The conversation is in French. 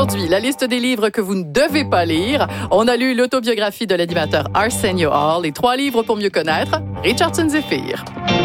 Aujourd'hui, la liste des livres que vous ne devez pas lire. On a lu l'autobiographie de l'animateur Arsenio Hall et 3 livres pour mieux connaître Richardson Zephyr.